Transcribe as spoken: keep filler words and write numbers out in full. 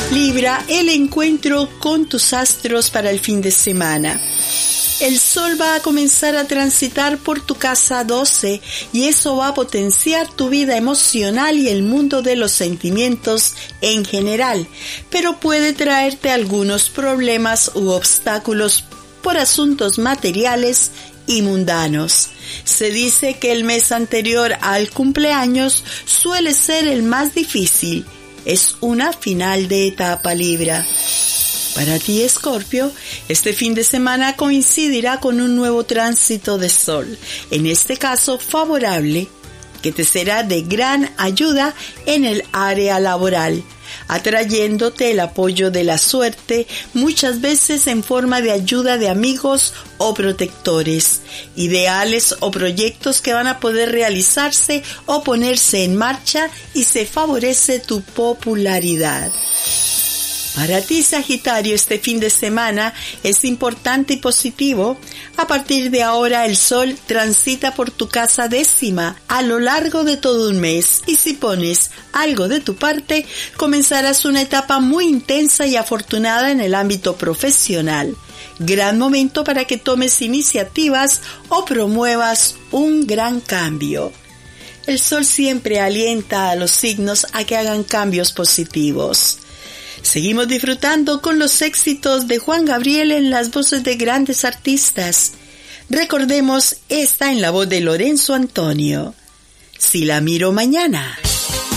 Libra, el encuentro con tus astros para el fin de semana. El Sol va a comenzar a transitar por tu casa doce y eso va a potenciar tu vida emocional y el mundo de los sentimientos en general, pero puede traerte algunos problemas u obstáculos por asuntos materiales y mundanos. Se dice que el mes anterior al cumpleaños suele ser el más difícil. Es una final de etapa, Libra. Para ti, Escorpio, este fin de semana coincidirá con un nuevo tránsito de Sol, en este caso favorable, que te será de gran ayuda en el área laboral, atrayéndote el apoyo de la suerte, muchas veces en forma de ayuda de amigos o protectores, ideales o proyectos que van a poder realizarse o ponerse en marcha y se favorece tu popularidad. Para ti, Sagitario, este fin de semana es importante y positivo. A partir de ahora, el Sol transita por tu casa décima a lo largo de todo un mes y si pones algo de tu parte, comenzarás una etapa muy intensa y afortunada en el ámbito profesional. Gran momento para que tomes iniciativas o promuevas un gran cambio. El Sol siempre alienta a los signos a que hagan cambios positivos. Seguimos disfrutando con los éxitos de Juan Gabriel en las voces de grandes artistas. Recordemos esta en la voz de Lorenzo Antonio. Si la miro mañana.